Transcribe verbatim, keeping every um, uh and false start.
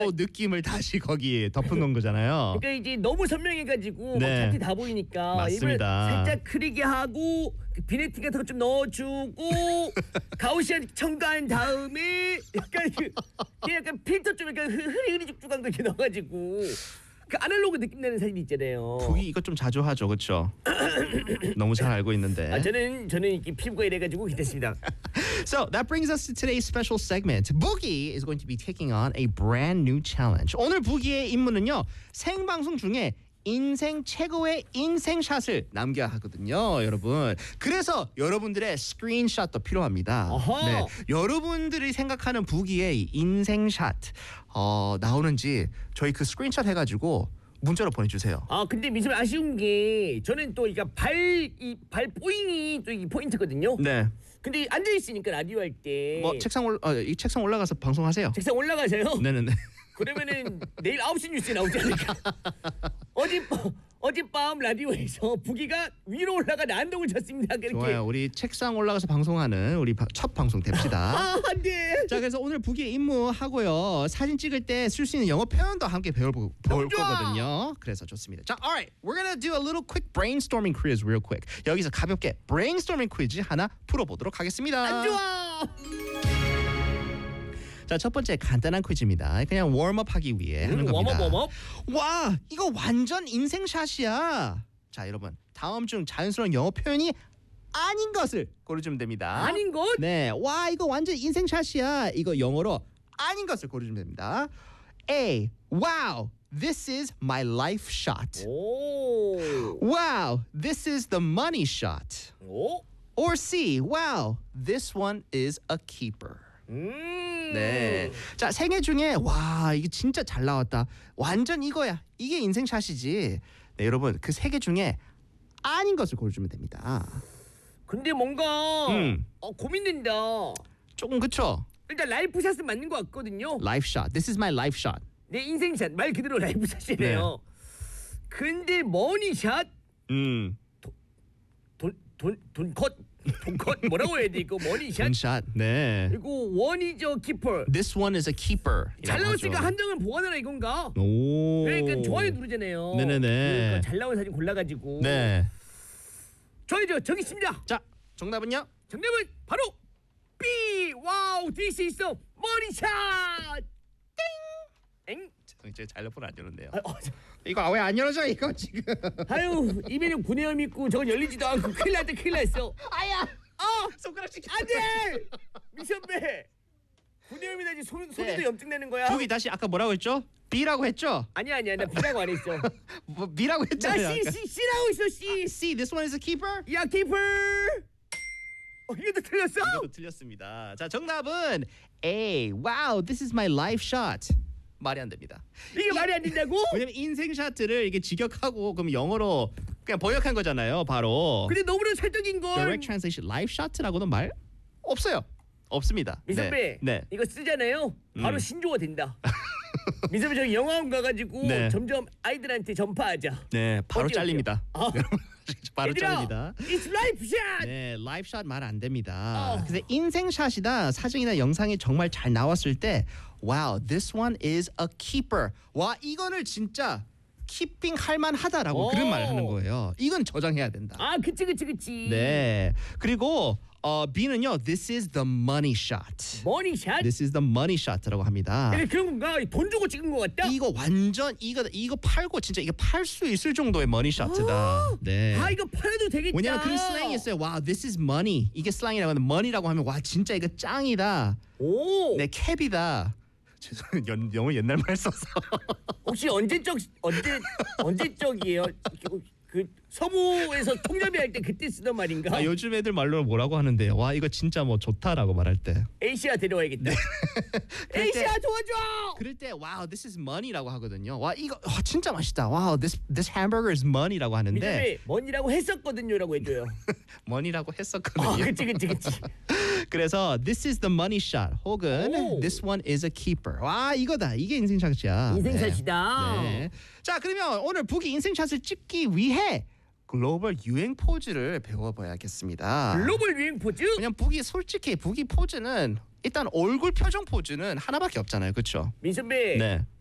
느낌을 다시 거기에 덮어놓은 거잖아요. 그러니까 이제 너무 선명해가지고 네. 막 차트 다 보이니까 맞습니다. 입을 살짝 흐리게 하고 비네티 같은 거 좀 넣어주고 가우시안 첨가한 다음에 약간 그 그냥 약간 필터 좀 약간 흐- 흐리흐리죽죽한 거 이렇게 넣어가지고 그 아날로그 느낌 나는 사진 있잖아요. 북이 이거 좀 자주 하죠, 그렇죠? 너무 잘 알고 있는데. 아, 저는 저는 이렇게 피부가 이래가지고 괜찮습니다. So that brings us to today's special segment. Boogie is going to be taking on a brand new challenge. 오늘 부기의 임무는요. 생방송 중에 인생 최고의 인생샷을 남겨야 하거든요, 여러분. 그래서 여러분들의 스크린샷도 필요합니다. 어허. 네, 여러분들이 생각하는 부기의 인생샷 어, 나오는지 저희 그 스크린샷 해가지고 문자로 보내주세요. 아 근데 미술 아쉬운 게 저는 또 이가 발이발 뽀잉이 또 이 포인트거든요. 네. 근데 앉아 있으니까 라디오 할 때 뭐 책상 올, 어, 이 책상 올라가서 방송하세요. 책상 올라가세요. 네네네. 그러면은 내일 아홉 시 뉴스에 나오지 않을까? 어젯밤 어젯밤 라디오에서 부기가 위로 올라가 난동을 쳤습니다. 그렇게. 좋아요. 우리 책상 올라가서 방송하는 우리 바, 첫 방송 됩시다. 아 안돼. 자, 그래서 오늘 부기의 임무 하고요. 사진 찍을 때 쓸 수 있는 영어 표현도 함께 배워볼 배울 좋아. 거거든요. 그래서 좋습니다. 자, alright, we're gonna do a little quick brainstorming quiz real quick. 여기서 가볍게 brainstorming 퀴즈 하나 풀어보도록 하겠습니다. 안 좋아. 자, 첫 번째 간단한 퀴즈입니다. 그냥 웜업 하기 위해 하는 음, 겁니다. 웜업 웜업. 와, 이거 완전 인생샷이야. 자, 여러분, 다음 중 자연스러운 영어 표현이 아닌 것을 고르시면 됩니다. 아닌 것? 네, 와, 이거 완전 인생샷이야. 이거 영어로 아닌 것을 고르시면 됩니다. A. Wow, this is my life shot. 오. Wow, this is the money shot. 오. Or C. Wow, this one is a keeper. 음. 네. 자, 세 개 중에 와, 이게 진짜 잘 나왔다. 완전 이거야. 이게 인생샷이지. 네, 여러분, 그 세 개 중에 아닌 것을 고르시면 됩니다. 근데 뭔가 음. 어, 고민된다. 조금 그쵸? 일단 라이프샷은 맞는 것 같거든요. Life shot. This is my life shot. 내 인생샷 말 그대로 라이프샷이네요. 근데 머니샷 음. 돈 돈 돈컷 돈컷 뭐라고 해야 돼 이거 머니샷 샷. 네. 그리고 원이죠 키퍼. This one is a keeper. 잘 나왔으니까 한 장을 보관하라 이건가? 오. 그러니까 좋아요 누르잖아요. 네네네. 그러니까 잘 나온 사진 골라가지고. 네. 저희죠 정했습니다. 자, 정답은요? 정답은 바로 B. 와우, this is the 머니샷. 땡. 엥? 제가 잘려폰 안 열었네요. 아, 어, 저- 이거 왜 안 열어져 이거 지금? 아유 입에는 구내염 있고 저건 열리지도 않고 큰일 났다 큰일 났어. 아야. 아 손가락 찍. 안돼 미선배 구내염이 나지 손 손에도 네. 염증 내는 거야. 북이 다시 아까 뭐라고 했죠? B라고 했죠? 아니야 아니야 나 B라고 안 했어. 뭐 B라고 나 했잖아요. C C C라고 있어 C. C. This one is a keeper. 야 키퍼. 어 이것도 틀렸어? 이것도 틀렸습니다. 자, 정답은 A. Wow, this is my life shot. 말이 안 됩니다. 이게 말이 안 된다고? 왜냐면 인생 샷을 이게 직역하고 그럼 영어로 그냥 번역한 거잖아요, 바로. 근데 너무나 찰떡인 걸. Direct translation life shot라고는 말 없어요. 없습니다. 미선배 네. 네. 이거 쓰잖아요. 바로 음. 신조어 된다. 미선배 저기 영화관 가가지고 네. 점점 아이들한테 전파하자. 네, 바로 어때요, 잘립니다. 어때요? 아. 바로 얘들아, 잘립니다. It's life shot. 네, 라이프 샷 말 안 됩니다. 어. 근데 인생샷이다 사진이나 영상이 정말 잘 나왔을 때 wow, this one is a keeper. 와, 이거를 진짜 키핑 할 만하다라고 오. 그런 말을 하는 거예요. 이건 저장해야 된다. 아 그치 그치 그치. 네. 그리고 어, B는요. This is the money shot. 머니샷. This is the money shot라고 합니다. 근데 그런 건가? 돈 주고 찍은 것 같다. 이거 완전 이거 이거 팔고 진짜 이게 팔 수 있을 정도의 머니 샷이다. 네. 아 이거 팔아도 되겠다. 왜냐면 그런 슬랭이 있어요. 와, this is money. 이게 슬랭이라고 하는데 money라고 하면 와 진짜 이거 짱이다. 오. 네, 캡이다. 죄송해요. 연- 영어 옛날 말 써서. 혹시 언제적 언제 언제적이에요? 그, 그 서부에서 통잡이 할 때 그때 쓰던 말인가? 아, 요즘 애들 말로 뭐라고 하는데요. 와, 이거 진짜 뭐 좋다라고 말할 때. 에이시아 데려와야겠다. 에이시아 도와줘. 그럴 때 wow, this is money라고 하거든요. 와, 이거 와, 진짜 맛있다. wow, this this hamburger is money라고 하는데 미선배 뭔이라고 했었거든요라고 해줘요. money라고 아 했었거든요. 그치 그치 그치. 그래서 this is the money shot 혹은 오. this one is a keeper. 와, 이거다. 이게 인생샷이야. 인생샷이다. 네. 네. 자, 그러면 오늘 북이 인생샷을 찍기 위해 글로벌 유행 포즈를 배워봐야겠습니다. 글로벌 유행 포즈? 그냥 북이 솔직히 북이 포즈는 일단 얼굴 표정 포즈는 하나밖에 없잖아요, 그렇죠? 민선배 네.